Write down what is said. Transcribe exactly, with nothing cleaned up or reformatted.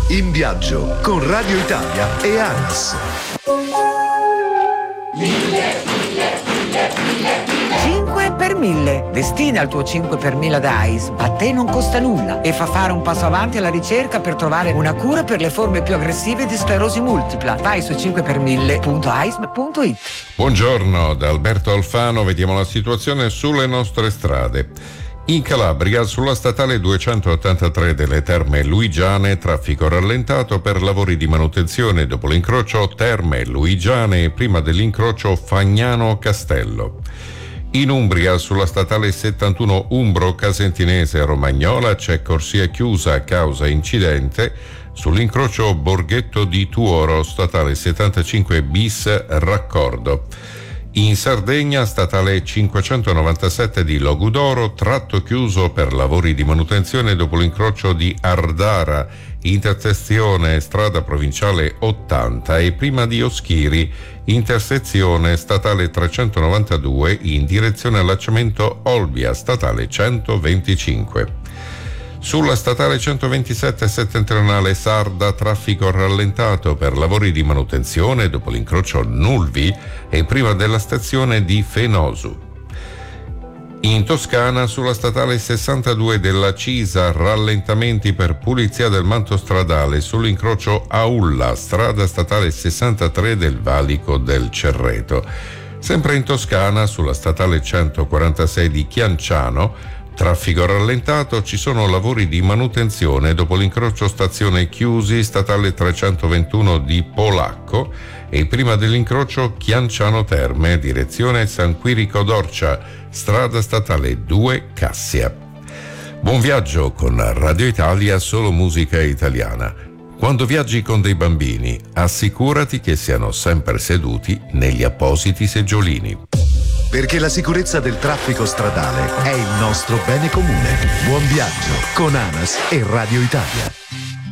In viaggio con Radio Italia e ANAS. cinque per mille. Destina il tuo cinque per mille da A I S. A te non costa nulla e fa fare un passo avanti alla ricerca per trovare una cura per le forme più aggressive di sclerosi multipla. Vai su cinque per mille punto a i s m punto it. Buongiorno, da Alberto Alfano vediamo la situazione sulle nostre strade. In Calabria, sulla statale duecentottantatré delle Terme Luigiane, traffico rallentato per lavori di manutenzione dopo l'incrocio Terme Luigiane e prima dell'incrocio Fagnano Castello. In Umbria, sulla statale settantuno Umbro Casentinese Romagnola, c'è corsia chiusa a causa incidente sull'incrocio Borghetto di Tuoro, statale settantacinque bis Raccordo. In Sardegna, statale cinquecentonovantasette di Logudoro, tratto chiuso per lavori di manutenzione dopo l'incrocio di Ardara, intersezione strada provinciale ottanta e prima di Oschiri, intersezione statale trecentonovantadue in direzione allacciamento Olbia, statale centoventicinque. Sulla statale centoventisette settentrionale sarda, traffico rallentato per lavori di manutenzione dopo l'incrocio Nulvi e prima della stazione di Fenosu. In Toscana, sulla statale sessantadue della Cisa, rallentamenti per pulizia del manto stradale sull'incrocio Aulla, strada statale sessantatré del Valico del Cerreto. Sempre in Toscana, sulla statale centoquarantasei di Chianciano, traffico rallentato, ci sono lavori di manutenzione dopo l'incrocio stazione Chiusi, statale trecentoventuno di Polacco e prima dell'incrocio Chianciano Terme, direzione San Quirico d'Orcia, strada statale due Cassia. Buon viaggio con Radio Italia, solo musica italiana. Quando viaggi con dei bambini, assicurati che siano sempre seduti negli appositi seggiolini. Perché la sicurezza del traffico stradale è il nostro bene comune. Buon viaggio con ANAS e Radio Italia.